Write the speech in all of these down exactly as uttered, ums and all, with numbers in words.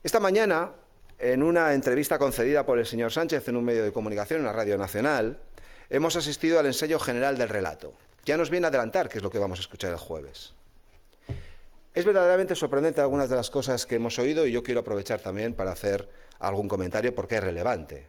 Esta mañana, en una entrevista concedida por el señor Sánchez en un medio de comunicación, en la Radio Nacional, hemos asistido al ensayo general del relato. Ya nos viene a adelantar qué es lo que vamos a escuchar el jueves. Es verdaderamente sorprendente algunas de las cosas que hemos oído y yo quiero aprovechar también para hacer algún comentario porque es relevante.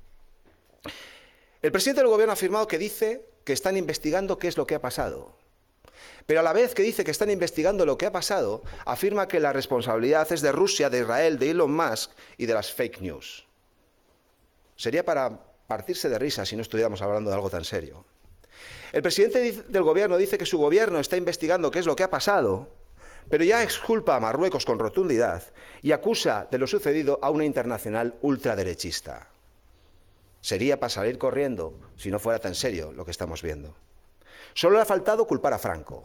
El presidente del Gobierno ha afirmado que dice que están investigando qué es lo que ha pasado. Pero a la vez que dice que están investigando lo que ha pasado, afirma que la responsabilidad es de Rusia, de Israel, de Elon Musk y de las fake news. Sería para partirse de risa si no estuviéramos hablando de algo tan serio. El presidente del Gobierno dice que su Gobierno está investigando qué es lo que ha pasado, pero ya exculpa a Marruecos con rotundidad y acusa de lo sucedido a una internacional ultraderechista. Sería para salir corriendo si no fuera tan serio lo que estamos viendo. Solo le ha faltado culpar a Franco.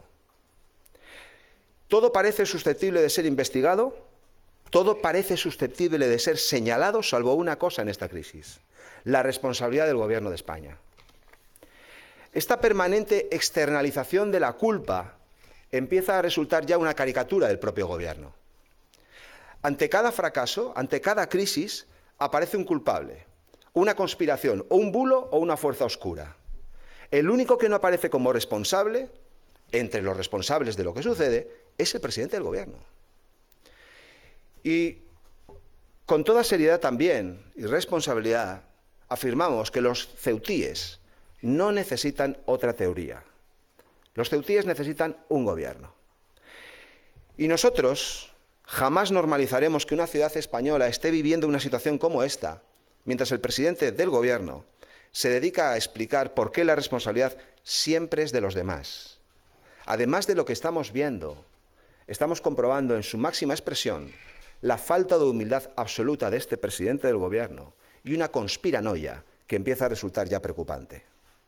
Todo parece susceptible de ser investigado, todo parece susceptible de ser señalado, salvo una cosa en esta crisis: la responsabilidad del Gobierno de España. Esta permanente externalización de la culpa empieza a resultar ya una caricatura del propio Gobierno. Ante cada fracaso, ante cada crisis, aparece un culpable, una conspiración, o un bulo o una fuerza oscura. El único que no aparece como responsable, entre los responsables de lo que sucede, es el presidente del Gobierno. Y con toda seriedad también y responsabilidad afirmamos que los ceutíes no necesitan otra teoría. Los ceutíes necesitan un gobierno. Y nosotros jamás normalizaremos que una ciudad española esté viviendo una situación como esta, mientras el presidente del Gobierno se dedica a explicar por qué la responsabilidad siempre es de los demás. Además de lo que estamos viendo, estamos comprobando en su máxima expresión la falta de humildad absoluta de este presidente del Gobierno y una conspiranoia que empieza a resultar ya preocupante.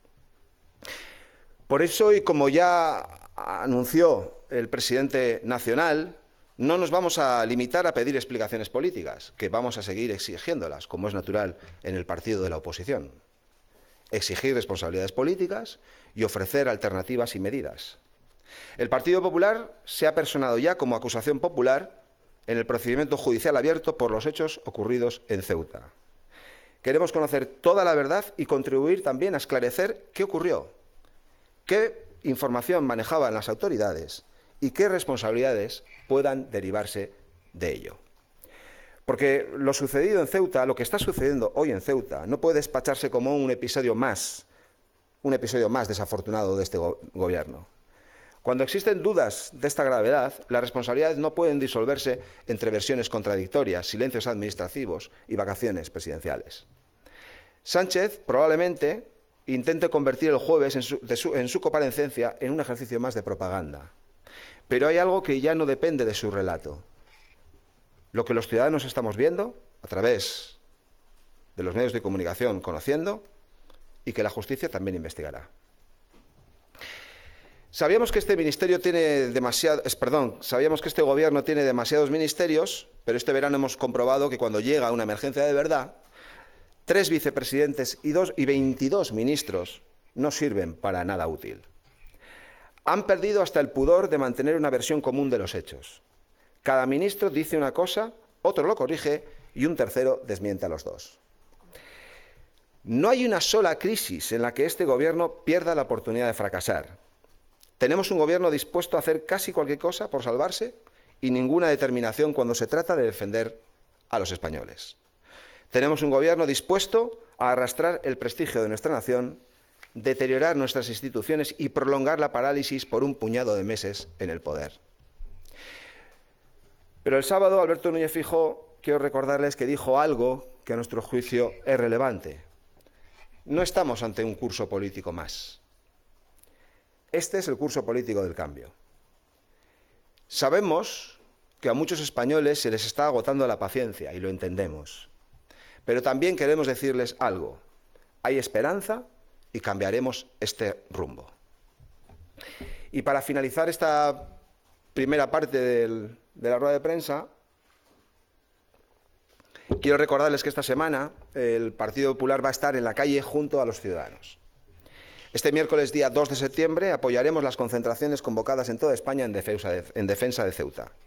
Por eso, y como ya anunció el presidente nacional, no nos vamos a limitar a pedir explicaciones políticas, que vamos a seguir exigiéndolas, como es natural en el partido de la oposición. Exigir responsabilidades políticas y ofrecer alternativas y medidas. El Partido Popular se ha personado ya como acusación popular en el procedimiento judicial abierto por los hechos ocurridos en Ceuta. Queremos conocer toda la verdad y contribuir también a esclarecer qué ocurrió, qué información manejaban las autoridades y qué responsabilidades puedan derivarse de ello. Porque lo sucedido en Ceuta, lo que está sucediendo hoy en Ceuta, no puede despacharse como un episodio más, un episodio más desafortunado de este go- gobierno. Cuando existen dudas de esta gravedad, las responsabilidades no pueden disolverse entre versiones contradictorias, silencios administrativos y vacaciones presidenciales. Sánchez probablemente intente convertir el jueves en su, de su, en su comparecencia en un ejercicio más de propaganda. Pero hay algo que ya no depende de su relato. Lo que los ciudadanos estamos viendo a través de los medios de comunicación, conociendo, y que la justicia también investigará. Sabíamos que este ministerio tiene demasiado, perdón, sabíamos que este gobierno tiene demasiados ministerios, pero este verano hemos comprobado que cuando llega una emergencia de verdad, tres vicepresidentes y, dos, y veintidós ministros no sirven para nada útil. Han perdido hasta el pudor de mantener una versión común de los hechos. Cada ministro dice una cosa, otro lo corrige y un tercero desmiente a los dos. No hay una sola crisis en la que este gobierno pierda la oportunidad de fracasar. Tenemos un gobierno dispuesto a hacer casi cualquier cosa por salvarse y ninguna determinación cuando se trata de defender a los españoles. Tenemos un gobierno dispuesto a arrastrar el prestigio de nuestra nación, deteriorar nuestras instituciones y prolongar la parálisis por un puñado de meses en el poder. Pero el sábado Alberto Núñez Feijóo, quiero recordarles que dijo algo que a nuestro juicio es relevante. No estamos ante un curso político más. Este es el curso político del cambio. Sabemos que a muchos españoles se les está agotando la paciencia y lo entendemos. Pero también queremos decirles algo. Hay esperanza y cambiaremos este rumbo. Y para finalizar esta primera parte del, de la rueda de prensa, quiero recordarles que esta semana el Partido Popular va a estar en la calle junto a los ciudadanos. Este miércoles, día dos de septiembre, apoyaremos las concentraciones convocadas en toda España en defensa de, en defensa de Ceuta.